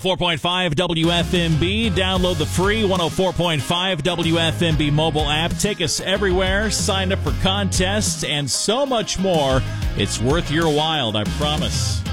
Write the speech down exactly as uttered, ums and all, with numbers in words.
four point five W F M B. Download the free one oh four point five W F M B mobile app. Take us everywhere. Sign up for contests and so much more. It's worth your while, I promise.